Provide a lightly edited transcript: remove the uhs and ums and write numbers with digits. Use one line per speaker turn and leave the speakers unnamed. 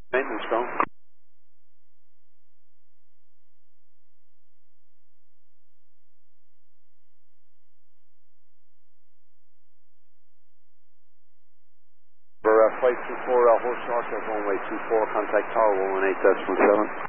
Maintenance phone. For flight 24, horse short of runway 24, contact tower 118.7.